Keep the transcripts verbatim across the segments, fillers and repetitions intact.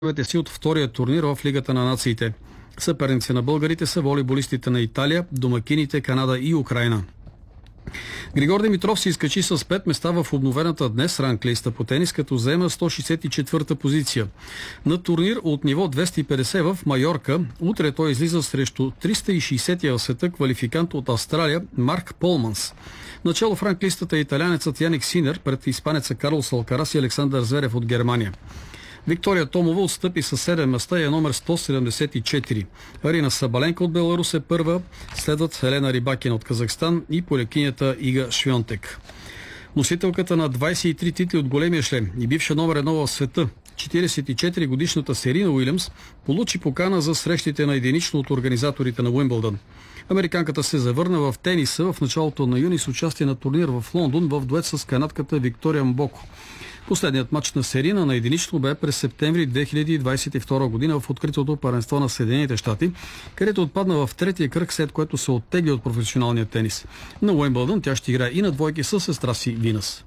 си от втория турнир в Лигата на нациите. Съперници на българите са волейболистите на Италия, домакините Канада и Украйна. Григор Димитров се изкачи с пет места в обновената днес ранглиста по тенис, като заема сто шестдесет и четвърта позиция. На турнир от ниво двеста и петдесет в Майорка, утре той излиза срещу триста и шестдесетия в света квалификант от Австралия Марк Полманс. Начало в ранглистата е италянецът Яник Синер пред испанеца Карлос Алкарас и Александър Зверев от Германия. Виктория Томова отстъпи със седем места и е номер сто седемдесет и четири. Арина Сабаленка от Беларус е първа, следват Елена Рибакина от Казахстан и полекинята Ига Швионтек. Носителката на двадесет и три титли от големия шлем и бивша номер едно в света, четиридесет и четири годишната Серина Уилямс, получи покана за срещите на единично от организаторите на Уимбълдън. Американката се завърна в тениса в началото на юни с участие на турнир в Лондон в дует с канадката Виктория Мбоко. Последният матч на Серина на единично бе през септември две хиляди двадесет и втора година в откритото първенство на Съединените щати, където отпадна в третия кръг, след което се оттегли от професионалния тенис. На Уимбълдън тя ще играе и на двойки със сестра си Винас.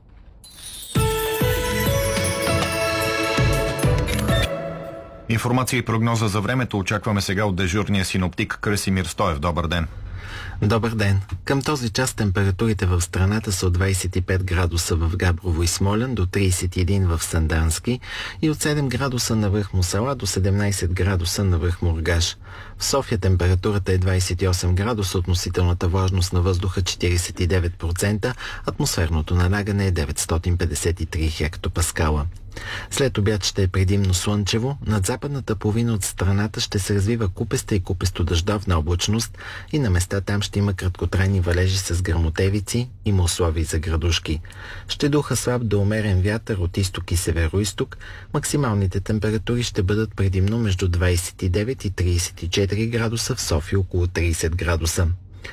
Информация и прогноза за времето очакваме сега от дежурния синоптик Красимир Стоев. Добър ден! Добър ден! Към този час температурите в страната са от двадесет и пет градуса в Габрово и Смолян до тридесет и един в Сандански и от седем градуса на връх Мусала до седемнадесет градуса на връх Мургаш. В София температурата е двадесет и осем градуса, относителната влажност на въздуха четиридесет и девет процента, атмосферното налягане е деветстотин петдесет и три хектопаскала. След обяд ще е предимно слънчево, над западната половина от страната ще се развива купеста и купесто-дъждовна облачност и на места там ще има краткотрайни валежи с гръмотевици, има условия за градушки. Ще духа слаб до умерен вятър от изток и северо-изток, максималните температури ще бъдат предимно между двадесет и девет и тридесет и четири градуса, в София около тридесет градуса.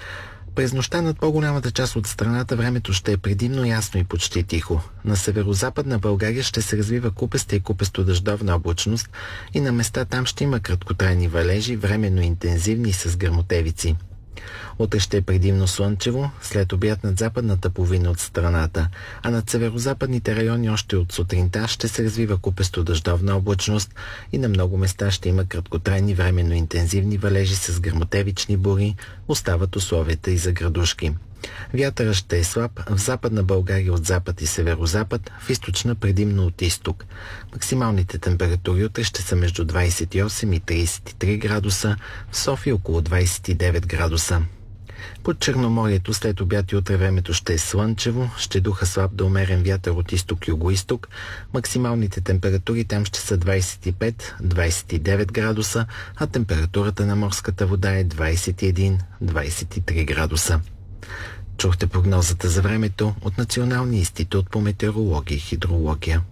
През нощта над по-голямата част от страната времето ще е предимно ясно и почти тихо. На северо-западна България ще се развива купеста и купесто-дъждовна облачност и на места там ще има краткотрайни валежи, временно интензивни с гръмотевици. Утре ще е предимно слънчево, след обяд над западната половина от страната, а над северо-западните райони още от сутринта ще се развива купесто-дъждовна облачност и на много места ще има краткотрайни временно интензивни валежи с гръмотевични бури, остават условията и за градушки. Вятърът ще е слаб в западна България от запад и северо-запад, в източна предимно от изток. Максималните температури утре ще са между двадесет и осем и тридесет и три градуса, в София около двадесет и девет градуса. Под Черноморието след обяд и утре времето ще е слънчево, ще духа слаб до умерен вятър от изток-юго-изток. Максималните температури там ще са двадесет и пет до двадесет и девет градуса, а температурата на морската вода е двадесет и един до двадесет и три градуса. Чухте прогнозата за времето от Националния институт по метеорология и хидрология.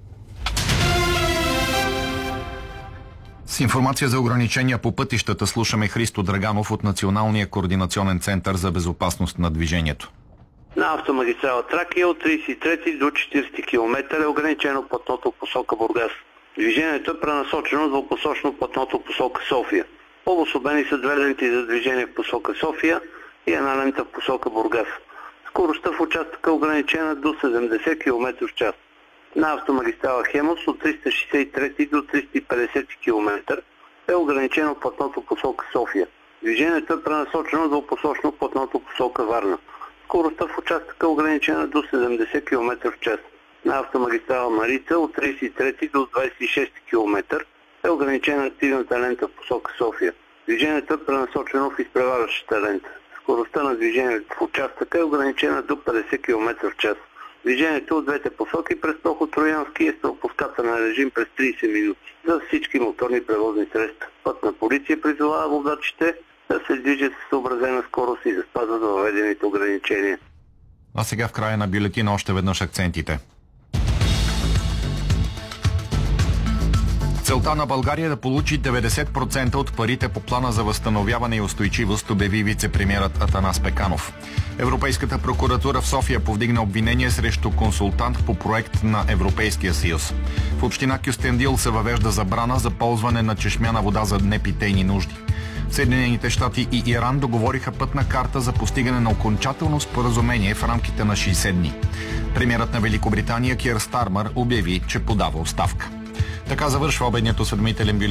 С информация за ограничения по пътищата слушаме Христо Драганов от Националния координационен център за безопасност на движението. На автомагистрала Тракия от тридесет и трети до четиридесети километър е ограничено платното в посока Бургас. Движението е пренасочено двупосочно платното в посока София. Обособени са две ленти за движение в посока София и една лента в посока Бургас. Скоростта в участъка е ограничена до седемдесет километра в час. На автомагистрала Хемус от триста шестдесет и трети до триста и петдесети километър е ограничено платното в посока София. Движението е пренасочено двупосочно платното в посока Варна. Скоростта в участъка е ограничена до седемдесет километра в час. На автомагистрала Марица от тридесет и трети до двадесет и шести километър е ограничена активната лента в посока София. Движението е пренасочено в изпреварващата лента. Скоростта на движението в участъка е ограничена до петдесет километра в час. Движението от двете посоки през проход Троянски е с пропускателен режим през тридесет минути за всички моторни превозни средства. Пътна полиция призовава водачите да се движат с съобразена скорост и да спазват въведените ограничения. А сега в края на бюлетина още веднъж акцентите. Целта на България е да получи деветдесет процента от парите по плана за възстановяване и устойчивост, обяви вице-премиерът Атанас Пеканов. Европейската прокуратура в София повдигна обвинение срещу консултант по проект на Европейския съюз. В община Кюстендил се въвежда забрана за ползване на чешмяна вода за непитейни нужди. Съединените щати и Иран договориха пътна карта за постигане на окончателно споразумение в рамките на шейсет дни. Премиерът на Великобритания Кир Стармър обяви, че подава оставка. Така завършва обедният осведомителен бюлетин.